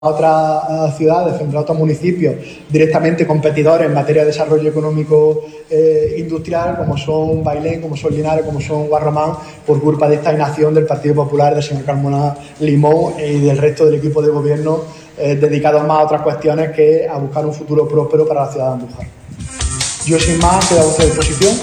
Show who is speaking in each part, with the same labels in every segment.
Speaker 1: otras ciudades, frente a otros municipios directamente competidores en materia de desarrollo económico industrial, como son Bailén, como son Linares, como son Guarromán, por culpa de esta inacción del Partido Popular, del señor Carmona Limón y del resto del equipo de gobierno dedicados más a otras cuestiones que a buscar un futuro próspero para la ciudad de Andújar. Yo, sin más, quedo a vuestra disposición.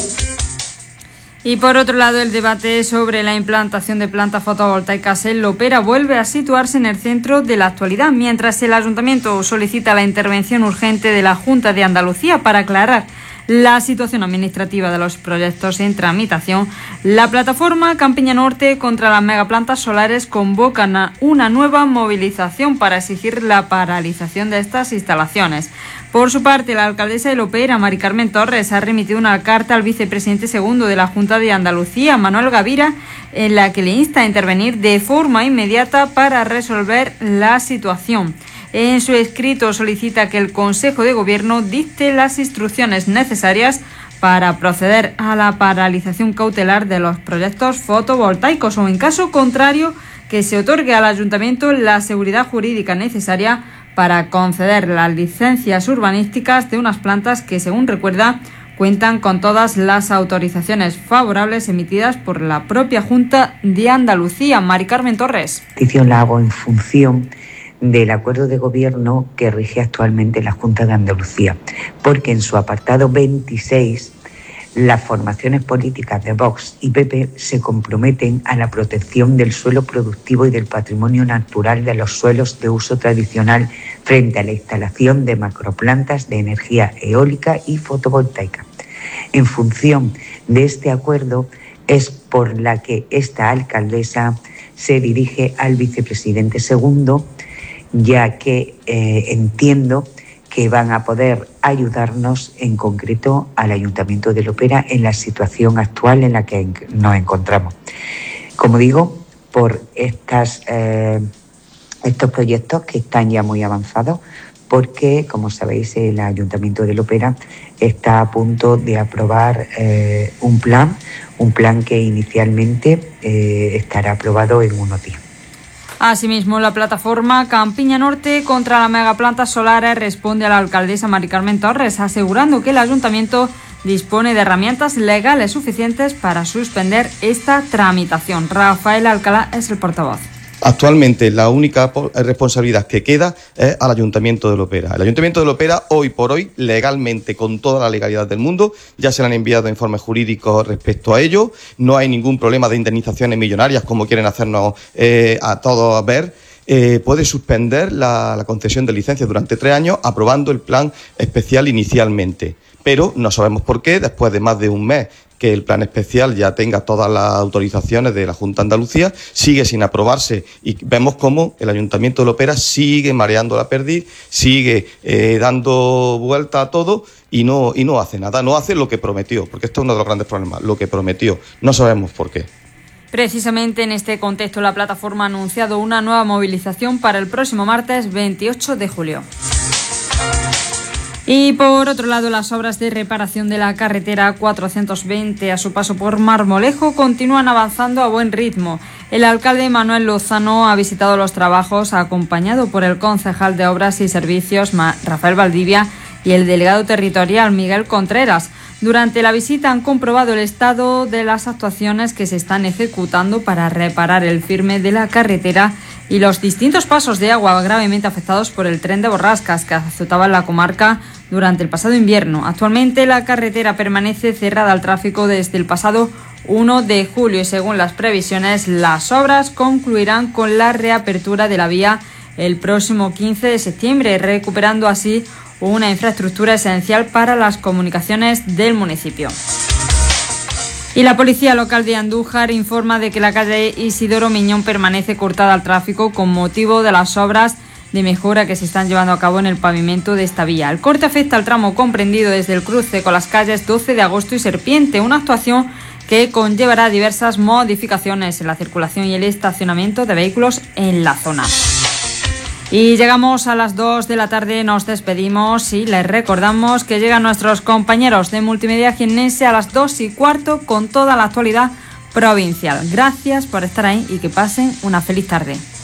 Speaker 2: Y por otro lado, el debate sobre la implantación de plantas fotovoltaicas en Lopera vuelve a situarse en el centro de la actualidad, mientras el Ayuntamiento solicita la intervención urgente de la Junta de Andalucía para aclarar la situación administrativa de los proyectos en tramitación. La plataforma Campiña Norte contra las megaplantas solares convocan una nueva movilización para exigir la paralización de estas instalaciones. Por su parte, la alcaldesa de Lopera, Mari Carmen Torres, ha remitido una carta al vicepresidente segundo de la Junta de Andalucía, Manuel Gavira, en la que le insta a intervenir de forma inmediata para resolver la situación. En su escrito solicita que el Consejo de Gobierno dicte las instrucciones necesarias para proceder a la paralización cautelar de los proyectos fotovoltaicos o, en caso contrario, que se otorgue al Ayuntamiento la seguridad jurídica necesaria para conceder las licencias urbanísticas de unas plantas que, según recuerda, cuentan con todas las autorizaciones favorables emitidas por la propia Junta de Andalucía. Mari Carmen Torres.
Speaker 3: La hago en función del acuerdo de gobierno que rige actualmente la Junta de Andalucía, porque en su apartado 26 las formaciones políticas de Vox y PP se comprometen a la protección del suelo productivo y del patrimonio natural de los suelos de uso tradicional frente a la instalación de macroplantas de energía eólica y fotovoltaica. En función de este acuerdo es por la que esta alcaldesa se dirige al vicepresidente segundo, ya que entiendo que van a poder ayudarnos en concreto al Ayuntamiento de Lopera en la situación actual en la que nos encontramos. Como digo, por estos proyectos que están ya muy avanzados, porque, como sabéis, el Ayuntamiento de Lopera está a punto de aprobar un plan que inicialmente estará aprobado en unos días.
Speaker 2: Asimismo, la plataforma Campiña Norte contra las megaplantas solares responde a la alcaldesa Mari Carmen Torres, asegurando que el Ayuntamiento dispone de herramientas legales suficientes para suspender esta tramitación. Rafael Alcalá es el portavoz.
Speaker 4: Actualmente la única responsabilidad que queda es al Ayuntamiento de Lopera. El Ayuntamiento de Lopera, hoy por hoy, legalmente, con toda la legalidad del mundo, ya se le han enviado informes jurídicos respecto a ello. No hay ningún problema de indemnizaciones millonarias, como quieren hacernos a todos ver. Puede suspender la concesión de licencias durante 3 años, aprobando el plan especial inicialmente. Pero no sabemos por qué, después de más de un mes que el plan especial ya tenga todas las autorizaciones de la Junta de Andalucía, sigue sin aprobarse y vemos cómo el Ayuntamiento de Lopera sigue mareando la perdiz, sigue dando vuelta a todo y no hace nada, no hace lo que prometió, porque esto es uno de los grandes problemas, lo que prometió, no sabemos por qué.
Speaker 2: Precisamente en este contexto, la plataforma ha anunciado una nueva movilización para el próximo martes 28 de julio. Y por otro lado, las obras de reparación de la carretera 420 a su paso por Marmolejo continúan avanzando a buen ritmo. El alcalde Manuel Lozano ha visitado los trabajos acompañado por el concejal de Obras y Servicios Rafael Valdivia y el delegado territorial Miguel Contreras. Durante la visita han comprobado el estado de las actuaciones que se están ejecutando para reparar el firme de la carretera y los distintos pasos de agua gravemente afectados por el tren de borrascas que azotaba la comarca durante el pasado invierno. Actualmente la carretera permanece cerrada al tráfico desde el pasado 1 de julio y, según las previsiones, las obras concluirán con la reapertura de la vía el próximo 15 de septiembre, recuperando así una infraestructura esencial para las comunicaciones del municipio. Y la policía local de Andújar informa de que la calle Isidoro Miñón permanece cortada al tráfico con motivo de las obras de mejora que se están llevando a cabo en el pavimento de esta vía. El corte afecta al tramo comprendido desde el cruce con las calles 12 de Agosto y Serpiente, una actuación que conllevará diversas modificaciones en la circulación y el estacionamiento de vehículos en la zona. Y llegamos a las 2 de la tarde, nos despedimos y les recordamos que llegan nuestros compañeros de Multimedia Jiennense a las 2:15 con toda la actualidad provincial. Gracias por estar ahí y que pasen una feliz tarde.